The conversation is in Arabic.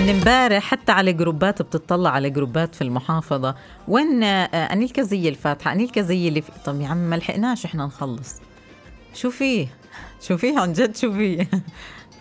من امبارح حتى على جروبات، بتطلع على جروبات في المحافظة، وين أنيلكا زي الفاتحة، أنيلكا زي اللي طب يا عم ما لحقناش إحنا نخلص. شو فيه عن جد شو فيه